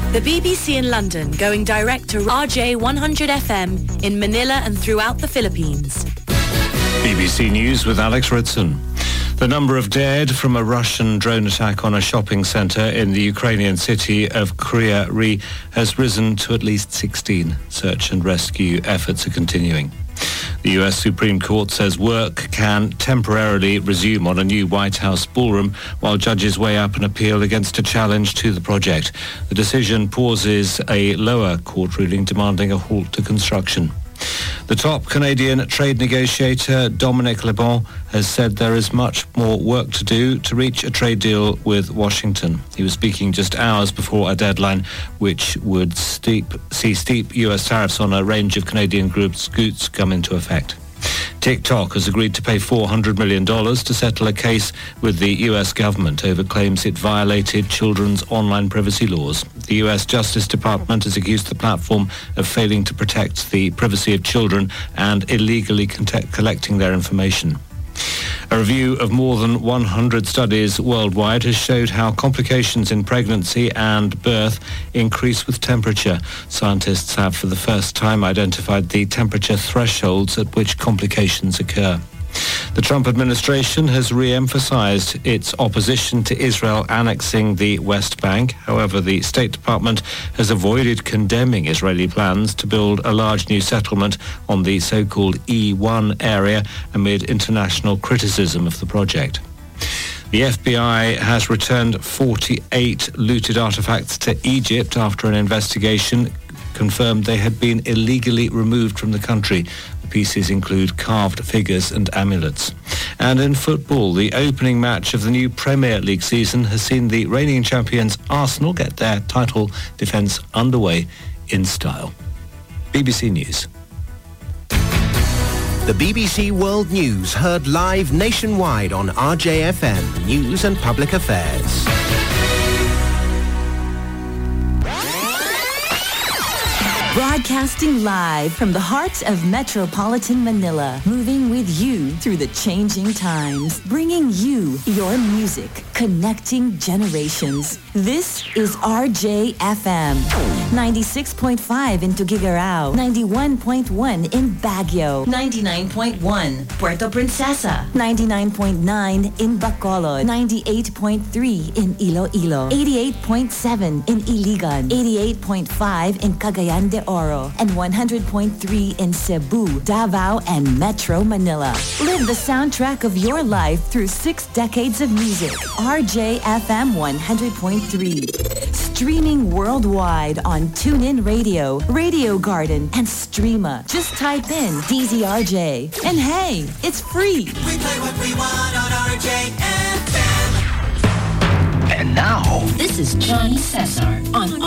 The BBC in London going direct to RJ 100 FM in Manila and throughout the Philippines. BBC News with Alex Ritson. The number of dead from a Russian drone attack on a shopping centre in the Ukrainian city of Kryvyi Rih has risen to at least 16. Search and rescue efforts are continuing. The US Supreme Court says work can temporarily resume on a new White House ballroom while judges weigh up an appeal against a challenge to the project. The decision pauses a lower court ruling demanding a halt to construction. The top Canadian trade negotiator, Dominic LeBon, has said there is much more work to do to reach a trade deal with Washington. He was speaking just hours before a deadline which would see steep US tariffs on a range of Canadian goods come into effect. TikTok has agreed to pay $400 million to settle a case with the US government over claims it violated children's online privacy laws. The US Justice Department has accused the platform of failing to protect the privacy of children and illegally collecting their information. A review of more than 100 studies worldwide has showed how complications in pregnancy and birth increase with temperature. Scientists have for the first time identified the temperature thresholds at which complications occur. The Trump administration has re-emphasized its opposition to Israel annexing the West Bank. However, the State Department has avoided condemning Israeli plans to build a large new settlement on the so-called E1 area amid international criticism of the project. The FBI has returned 48 looted artifacts to Egypt after an investigation confirmed they had been illegally removed from the country. The pieces include carved figures and amulets. And in football, the opening match of the new Premier League season has seen the reigning champions Arsenal get their title defence underway in style. BBC News. The BBC World News heard live nationwide on RJFM News and Public Affairs. Broadcasting live from the heart of metropolitan Manila, moving with you through the changing times, bringing you your music, connecting generations. This is RJFM, 96.5 in Tuguegarao, 91.1 in Baguio, 99.1 Puerto Princesa, 99.9 in Bacolod, 98.3 in Iloilo, 88.7 in Iligan, 88.5 in Cagayan de Oro, and 100.3 in Cebu, Davao, and Metro Manila. Live the soundtrack of your life through 6 decades of music. RJFM 100.3. Streaming worldwide on TuneIn Radio, Radio Garden, and Streama. Just type in DZRJ. And hey, it's free. We play what we want on RJFM. And now, this is Johnny Cesar on